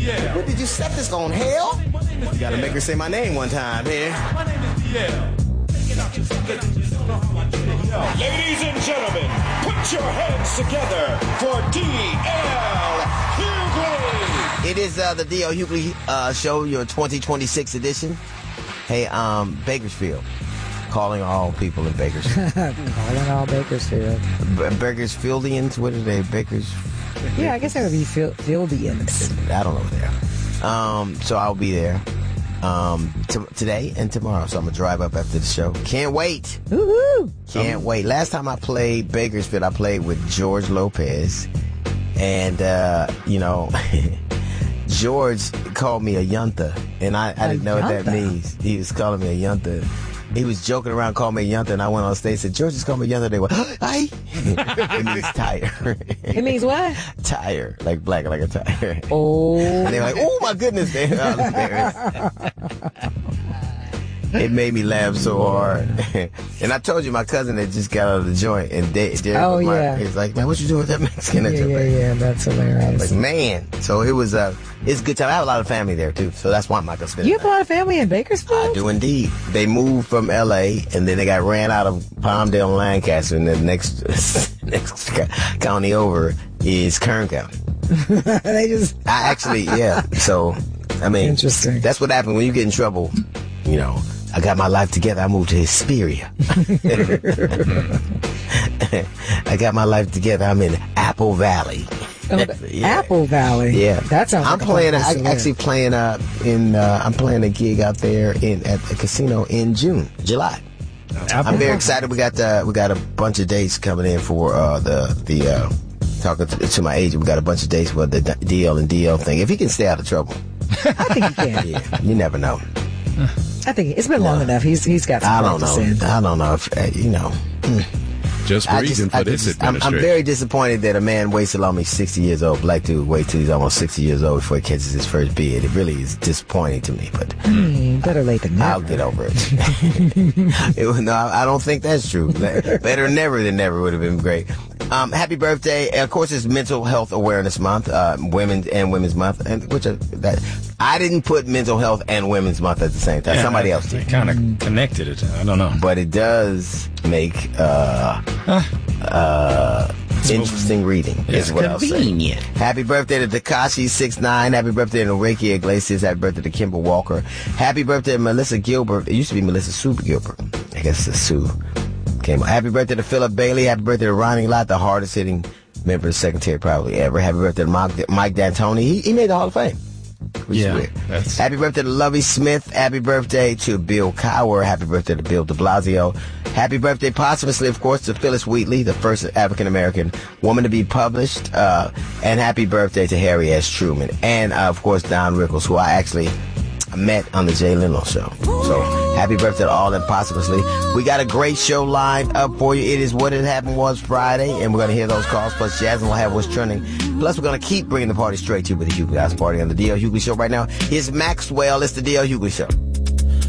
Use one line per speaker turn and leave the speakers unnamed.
What did you set this on, hell? You gotta make her say my name one time here. My name is DL.
Ladies and gentlemen, put your hands together for D.L. Hughley.
It is the D.L. Hughley show, your 2026 edition. Hey, Bakersfield. Calling all people in Bakersfield.
Calling all Bakersfield.
Bakersfieldians, what are they? Bakers?
Yeah, I guess that would be Fieldians.
I don't know what they are. So I'll be there today and tomorrow. So I'm going to drive up after the show. Can't wait.
Woo-hoo.
Can't wait. Last time I played Bakersfield, I played with George Lopez. And, George called me a yunta. And I didn't know what that means. He was calling me a yunta. He was joking around, calling me a yunta, and I went on stage and said, George just called me a yunta. They went, aye. It means tire.
It means what?
Tire. Like black, like a tire.
Oh.
And they were like, oh, my goodness. It made me laugh so hard. And I told you my cousin had just got out of the joint. And he's like, man, what you doing with that Mexican?
Yeah, that's hilarious.
Like, man. So it was, it's a good time. I have a lot of family there, too. So that's why I'm not going to spend it.
You have a lot of family in Bakersfield?
I do indeed. They moved from L.A. and then they got ran out of Palmdale and Lancaster. And the next county over is Kern County. So, I mean,
interesting.
That's what happened when you get in trouble. You know, I got my life together. I moved to Hesperia. I got my life together. I'm in Apple Valley.
Apple Valley.
Yeah,
that sounds.
I'm playing a gig out there at the casino in July. I'm very excited. We got a bunch of dates coming in for talking to my agent. We got a bunch of dates for the DL and DL thing. If he can stay out of trouble,
I think he can.
Yeah, you never know.
I think it's been long enough. He's got some practice in.
I don't know if
Just breathing for this administration.
I'm very disappointed that a man waits till almost 60 years old. Black dude wait till he's almost 60 years old before he catches his first beard. It really is disappointing to me, but
better late than never.
I'll get over it. No, I don't think that's true. Better never than never would have been great. Happy birthday! Of course, it's Mental Health Awareness Month, Women's Month, and I didn't put Mental Health and Women's Month at the same time. Somebody else did.
Kind of connected it. I don't know,
but it does make interesting reading. Is what I'll say. Happy birthday to Tekashi 6ix9ine. Happy birthday to Enrique Iglesias. Happy birthday to Kimber Walker. Happy birthday to Melissa Gilbert. It used to be Melissa Sue Gilbert. I guess it's Sue. Happy birthday to Philip Bailey. Happy birthday to Ronnie Lott, the hardest hitting member of the Secretary probably ever. Happy birthday to Mike D'Antoni. He made the Hall of Fame. Which is weird. Happy birthday to Lovie Smith. Happy birthday to Bill Cowher. Happy birthday to Bill de Blasio. Happy birthday posthumously, of course, to Phyllis Wheatley, the first African-American woman to be published. And happy birthday to Harry S. Truman. And, of course, Don Rickles, who I actually met on the Jay Leno show. So happy birthday to all them posthumously. We got a great show lined up for you. It is What Had Happened Was Friday, and we're going to hear those calls. Plus, Jasmine will have what's trending. Plus, we're going to keep bringing the party straight to you with the Hughley House Party on the D.L. Hughley Show right now. Here's Maxwell. It's the D.L. Hughley Show.